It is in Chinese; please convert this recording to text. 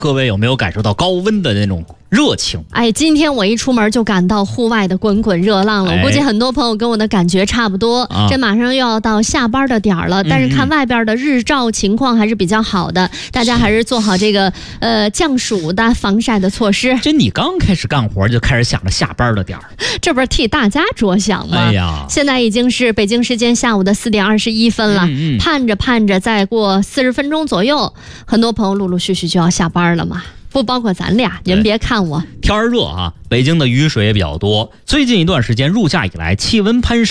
各位有没有感受到高温的那种热情？ 哎，今天我一出门就感到户外的滚滚热浪了。我估计很多朋友跟我的感觉差不多。这马上又要到下班的点儿了，但是看外边的日照情况还是比较好的，大家还是做好这个降暑的防晒的措施。 这你刚开始干活就开始想着下班的点儿， 这不是替大家着想吗？ 哎呀， 现在已经是北京时间下午的4点21分了，盼着盼着，再过40分钟左右，很多朋友陆陆续续就要下班了嘛。不包括咱俩，您别看我天儿热啊，北京的雨水也比较多。最近一段时间入夏以来，气温攀升。